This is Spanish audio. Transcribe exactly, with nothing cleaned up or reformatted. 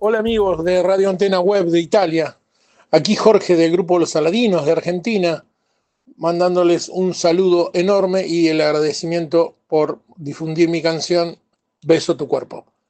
Hola amigos de Radio Antena Web de Italia. Aquí Jorge del Grupo Los Aladinos de Argentina, mandándoles un saludo enorme y el agradecimiento por difundir mi canción Beso tu cuerpo.